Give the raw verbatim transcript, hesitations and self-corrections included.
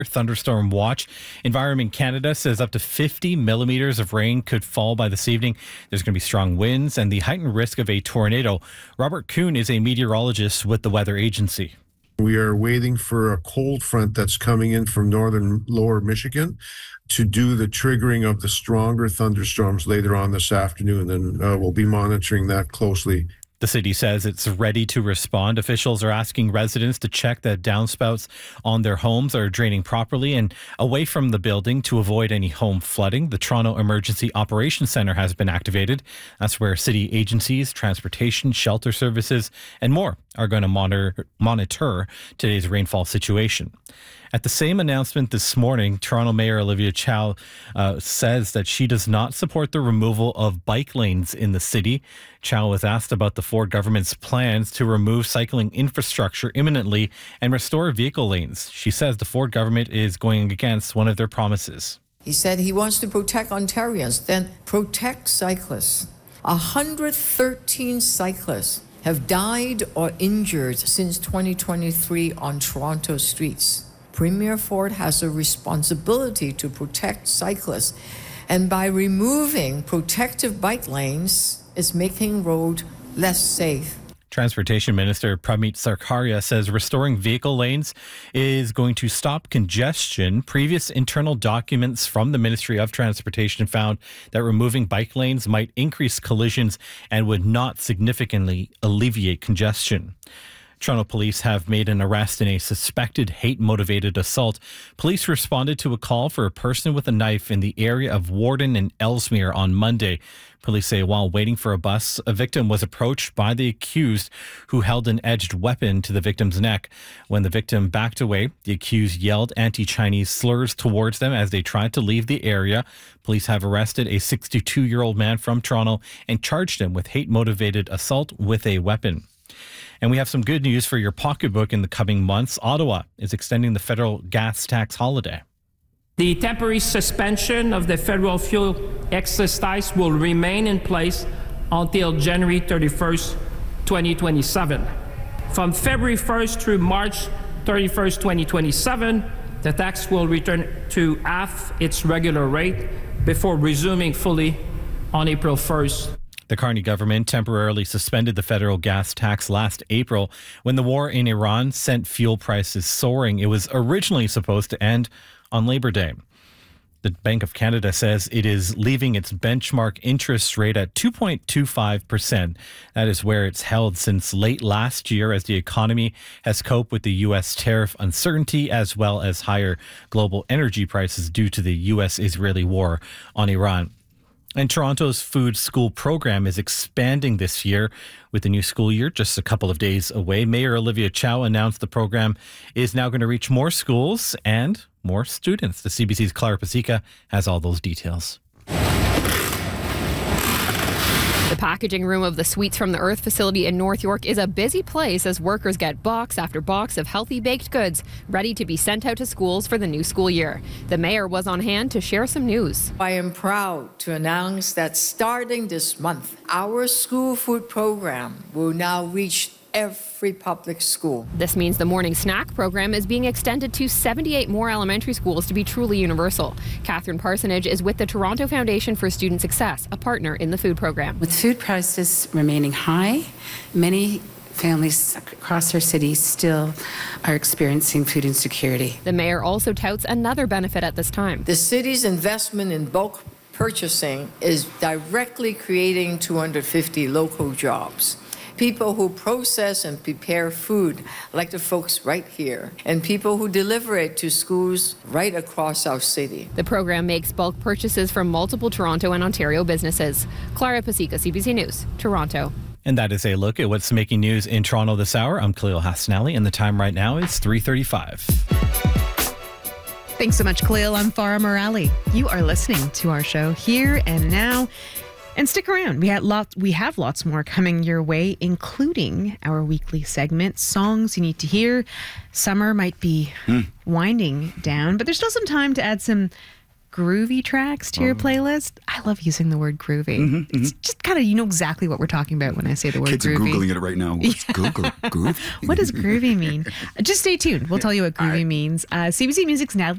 thunderstorm watch. Environment Canada says up to fifty millimeters of rain could fall by this evening. There's going to be strong winds and the heightened risk of a tornado. Robert Kuhn is a meteorologist with the weather agency. We are waiting for a cold front that's coming in from northern lower Michigan to do the triggering of the stronger thunderstorms later on this afternoon, and uh, we'll be monitoring that closely. The city says it's ready to respond. Officials are asking residents to check that downspouts on their homes are draining properly and away from the building to avoid any home flooding. The Toronto Emergency Operations Centre has been activated. That's where city agencies, transportation, shelter services, and more are going to monitor, monitor today's rainfall situation. At the same announcement this morning, Toronto Mayor Olivia Chow uh, says that she does not support the removal of bike lanes in the city. Chow was asked about the Ford government's plans to remove cycling infrastructure imminently and restore vehicle lanes. She says the Ford government is going against one of their promises. He said he wants to protect Ontarians, then protect cyclists. one hundred thirteen cyclists have died or injured since twenty twenty-three on Toronto streets. Premier Ford has a responsibility to protect cyclists, and by removing protective bike lanes, is making road less safe. Transportation Minister Pramit Sarkaria says restoring vehicle lanes is going to stop congestion. Previous internal documents from the Ministry of Transportation found that removing bike lanes might increase collisions and would not significantly alleviate congestion. Toronto police have made an arrest in a suspected hate-motivated assault. Police responded to a call for a person with a knife in the area of Warden and Ellesmere on Monday. Police say while waiting for a bus, a victim was approached by the accused who held an edged weapon to the victim's neck. When the victim backed away, the accused yelled anti-Chinese slurs towards them as they tried to leave the area. Police have arrested a sixty-two-year-old man from Toronto and charged him with hate-motivated assault with a weapon. And we have some good news for your pocketbook in the coming months. Ottawa is extending the federal gas tax holiday. The temporary suspension of the federal fuel excise tax will remain in place until January thirty-first, twenty twenty-seven. From February first through March thirty-first, twenty twenty-seven, the tax will return to half its regular rate before resuming fully on April first. The Carney government temporarily suspended the federal gas tax last April when the war in Iran sent fuel prices soaring. It was originally supposed to end on Labor Day. The Bank of Canada says it is leaving its benchmark interest rate at two point two five percent. That is where it's held since late last year as the economy has coped with the U S tariff uncertainty as well as higher global energy prices due to the U S-Israeli war on Iran. And Toronto's food school program is expanding this year with the new school year just a couple of days away. Mayor Olivia Chow announced the program is now going to reach more schools and more students. The C B C's Clara Pasica has all those details. The packaging room of the Sweets from the Earth facility in North York is a busy place as workers get box after box of healthy baked goods ready to be sent out to schools for the new school year. The mayor was on hand to share some news. I am proud to announce that starting this month, our school food program will now reach every public school. This means the morning snack program is being extended to seventy-eight more elementary schools to be truly universal. Catherine Parsonage is with the Toronto Foundation for Student Success, a partner in the food program. With food prices remaining high, many families across our city still are experiencing food insecurity. The mayor also touts another benefit at this time. The city's investment in bulk purchasing is directly creating two hundred fifty local jobs. People who process and prepare food, like the folks right here, and people who deliver it to schools right across our city. The program makes bulk purchases from multiple Toronto and Ontario businesses. Clara Pasica, C B C News, Toronto. And that is a look at what's making news in Toronto this hour. I'm Khalil Hassanali, and the time right now is three thirty-five. Thanks so much, Khalil. I'm Farah Morali. You are listening to our show Here and Now. And stick around. We had lots. We have lots more coming your way, including our weekly segment, Songs You Need to Hear. Summer might be mm. winding down, but there's still some time to add some groovy tracks to your playlist. I love using the word groovy. Mm-hmm, mm-hmm. It's just kind of, you know exactly what we're talking about when I say the word Kids groovy. Kids are Googling it right now. What's yeah. Google? Groovy? What does groovy mean? Just stay tuned. We'll tell you what groovy right. means. Uh, C B C Music's Natalie